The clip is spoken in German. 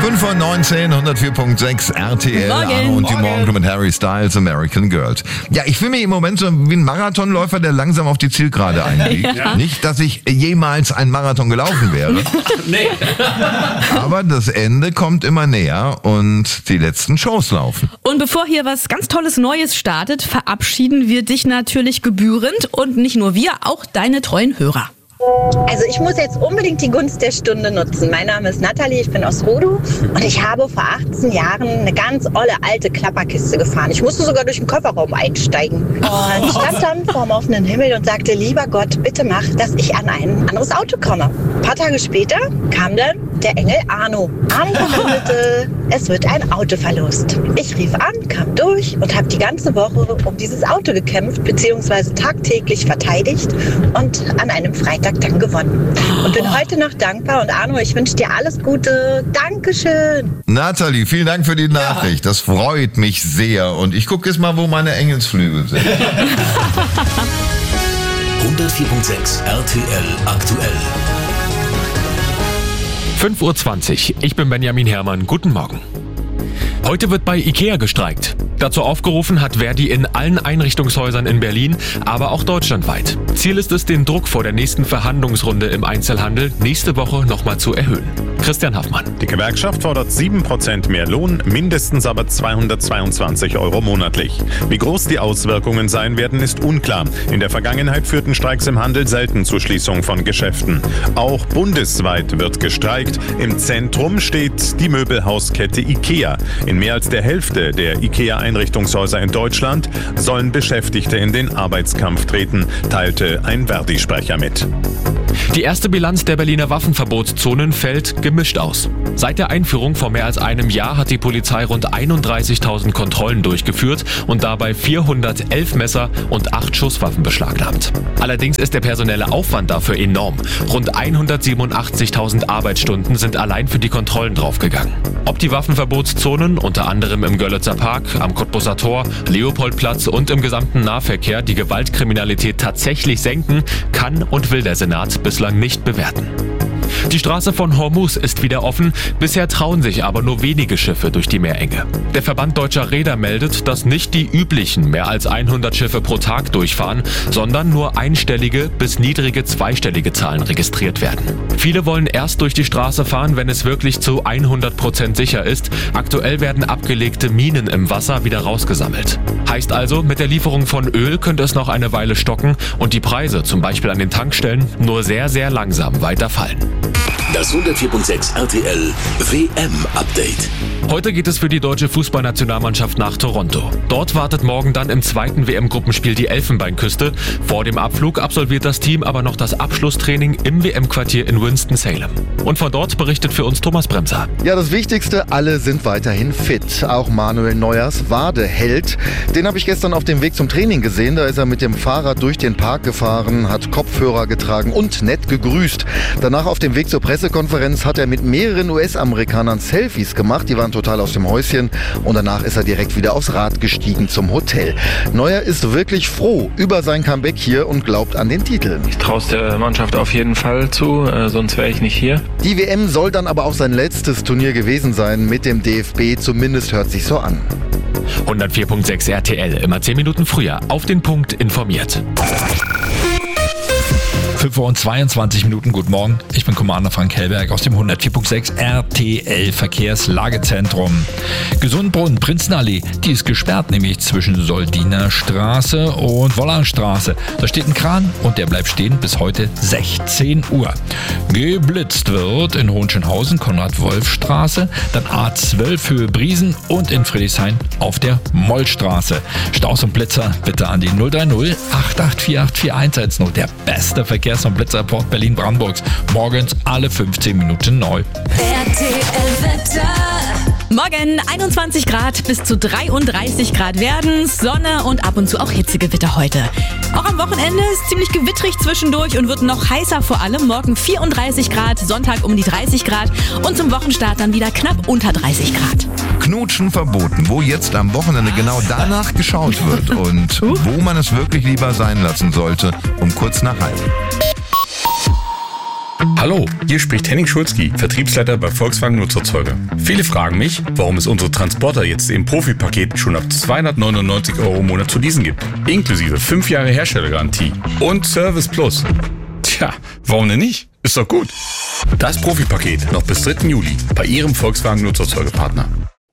5:19, 104.6 RTL. Morgen. Arno und die Morgen mit Harry Styles, American Girls. Ja, ich fühle mich im Moment so wie ein Marathonläufer, der langsam auf die Zielgerade einbiegt. Ja. Nicht, dass ich jemals einen Marathon gelaufen wäre. Nee. Aber das Ende kommt immer näher und die letzten Shows laufen. Und bevor hier was ganz Tolles Neues startet, verabschieden wir dich natürlich gebührend und nicht nur wir, auch deine treuen Hörer. Also ich muss jetzt unbedingt die Gunst der Stunde nutzen. Mein Name ist Nathalie, ich bin aus Rudow und ich habe vor 18 Jahren eine ganz olle alte Klapperkiste gefahren. Ich musste sogar durch den Kofferraum einsteigen und stand dann vorm offenen Himmel und sagte, lieber Gott, bitte mach, dass ich an ein anderes Auto komme. Ein paar Tage später kam dann der Engel Arno. Arno verkündete, es wird ein Auto verlost. Ich rief an, kam durch und habe die ganze Woche um dieses Auto gekämpft, beziehungsweise tagtäglich verteidigt und an einem Freitag dann gewonnen. Und bin heute noch dankbar. Und Arno, ich wünsche dir alles Gute. Dankeschön. Nathalie, vielen Dank für die Nachricht. Das freut mich sehr. Und ich gucke jetzt mal, wo meine Engelsflügel sind. 104.6 RTL aktuell. 5:20 Uhr. Ich bin Benjamin Herrmann. Guten Morgen. Heute wird bei IKEA gestreikt. Dazu aufgerufen hat Verdi in allen Einrichtungshäusern in Berlin, aber auch deutschlandweit. Ziel ist es, den Druck vor der nächsten Verhandlungsrunde im Einzelhandel nächste Woche nochmal zu erhöhen. Christian Haffmann. Die Gewerkschaft fordert 7% mehr Lohn, mindestens aber 222 € monatlich. Wie groß die Auswirkungen sein werden, ist unklar. In der Vergangenheit führten Streiks im Handel selten zur Schließung von Geschäften. Auch bundesweit wird gestreikt. Im Zentrum steht die Möbelhauskette IKEA. In mehr als der Hälfte der IKEA-Einrichtungshäuser in Deutschland sollen Beschäftigte in den Arbeitskampf treten, teilte ein Verdi-Sprecher mit. Die erste Bilanz der Berliner Waffenverbotszonen fällt gemischt aus. Seit der Einführung vor mehr als einem Jahr hat die Polizei rund 31.000 Kontrollen durchgeführt und dabei 411 Messer und 8 Schusswaffen beschlagnahmt. Allerdings ist der personelle Aufwand dafür enorm. Rund 187.000 Arbeitsstunden sind allein für die Kontrollen draufgegangen. Ob die Waffenverbotszonen, unter anderem im Görlitzer Park, am Cottbusser Tor, Leopoldplatz und im gesamten Nahverkehr die Gewaltkriminalität tatsächlich senken, kann und will der Senat bislang nicht bewerten. Die Straße von Hormuz ist wieder offen, bisher trauen sich aber nur wenige Schiffe durch die Meerenge. Der Verband Deutscher Reeder meldet, dass nicht die üblichen mehr als 100 Schiffe pro Tag durchfahren, sondern nur einstellige bis niedrige zweistellige Zahlen registriert werden. Viele wollen erst durch die Straße fahren, wenn es wirklich zu 100% sicher ist. Aktuell werden abgelegte Minen im Wasser wieder rausgesammelt. Heißt also, mit der Lieferung von Öl könnte es noch eine Weile stocken und die Preise, zum Beispiel an den Tankstellen, nur sehr, sehr langsam weiter fallen. Das 104.6 RTL WM-Update. Heute geht es für die deutsche Fußballnationalmannschaft nach Toronto. Dort wartet morgen dann im zweiten WM-Gruppenspiel die Elfenbeinküste. Vor dem Abflug absolviert das Team aber noch das Abschlusstraining im WM-Quartier in Winston-Salem. Und von dort berichtet für uns Thomas Bremser. Ja, das Wichtigste, alle sind weiterhin fit. Auch Manuel Neuers Wadeheld. Den habe ich gestern auf dem Weg zum Training gesehen. Da ist er mit dem Fahrrad durch den Park gefahren, hat Kopfhörer getragen und nett gegrüßt. Danach auf dem Weg zur Pressekonferenz hat er mit mehreren US-Amerikanern Selfies gemacht. Die waren total aus dem Häuschen und danach ist er direkt wieder aufs Rad gestiegen zum Hotel. Neuer ist wirklich froh über sein Comeback hier und glaubt an den Titel. Ich traue es der Mannschaft auf jeden Fall zu, sonst wäre ich nicht hier. Die WM soll dann aber auch sein letztes Turnier gewesen sein mit dem DFB, zumindest hört sich so an. 104.6 RTL, immer 10 Minuten früher, auf den Punkt informiert. 5:22 Uhr, guten Morgen. Ich bin Commander Frank Hellberg aus dem 104.6 RTL Verkehrslagezentrum. Gesundbrunnen, Prinzenallee, die ist gesperrt, nämlich zwischen Soldiner Straße und Wollerstraße. Da steht ein Kran und der bleibt stehen bis heute 16 Uhr. Geblitzt wird in Hohenschönhausen, Konrad-Wolf-Straße, dann A12 Höhe Briesen und in Friedrichshain auf der Mollstraße. Staus und Blitzer bitte an die 030 88484110. Der beste Verkehrs- und Blitzerport Berlin-Brandenburgs. Morgens alle 15 Minuten neu. Morgen 21 Grad bis zu 33 Grad werden, Sonne und ab und zu auch Hitzegewitter heute. Auch am Wochenende ist ziemlich gewittrig zwischendurch und wird noch heißer, vor allem morgen 34 Grad, Sonntag um die 30 Grad und zum Wochenstart dann wieder knapp unter 30 Grad. Knutschen verboten, wo jetzt am Wochenende genau danach geschaut wird und wo man es wirklich lieber sein lassen sollte, um kurz nach halb. Hallo, hier spricht Henning Schulzki, Vertriebsleiter bei Volkswagen Nutzerzeuge. Viele fragen mich, warum es unsere Transporter jetzt im Profipaket schon ab 299 € im Monat zu leasen gibt. Inklusive 5 Jahre Herstellergarantie und Service Plus. Tja, warum denn nicht? Ist doch gut. Das Profipaket noch bis 3. Juli bei Ihrem Volkswagen Nutzerzeugepartner.